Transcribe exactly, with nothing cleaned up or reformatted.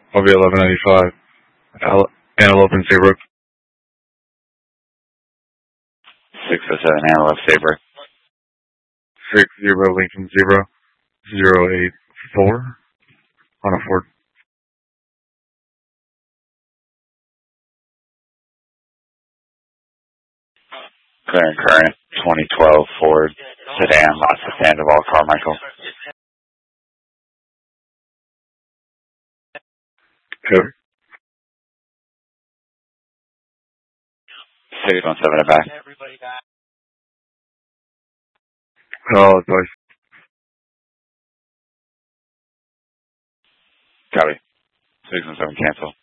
I'll be eleven ninety-five. Al- Antelope and Saybrook. six oh seven Antelope, Saybrook. six zero Lincoln zero zero eight four on a Ford. Clearing current, twenty twelve Ford sedan, lots of Sandoval, Carmichael. Code. six one seven, back. Oh, advice. Copy. six one seven, cancel.